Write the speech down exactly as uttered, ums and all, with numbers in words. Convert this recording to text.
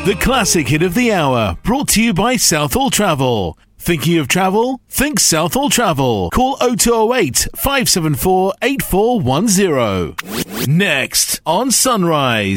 The classic hit of the hour, brought to you by Southall Travel. Thinking of travel? Think Southall Travel. Call oh two oh eight, five seven four, eight four one oh. Next on Sunrise.